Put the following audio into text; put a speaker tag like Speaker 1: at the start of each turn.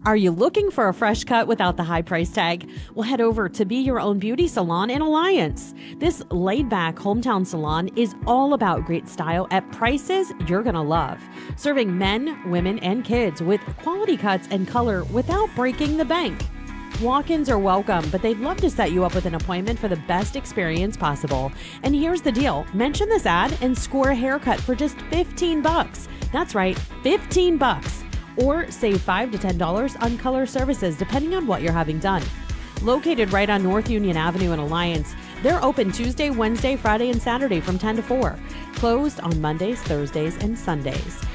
Speaker 1: Are you looking for a fresh cut without the high price tag? Well, head over to Be Your Own Beauty Salon in Alliance. This laid-back hometown salon is all about great style at prices you're going to love. Serving men, women, and kids with quality cuts and color without breaking the bank. Walk-ins are welcome, but they'd love to set you up with an appointment for the best experience possible. And here's the deal. Mention this ad and score a haircut for just $15. That's right, $15. Or save $5 to $10 on color services, depending on what you're having done. Located right on North Union Avenue in Alliance, they're open Tuesday, Wednesday, Friday, and Saturday from 10 to 4. Closed on Mondays, Thursdays, and Sundays.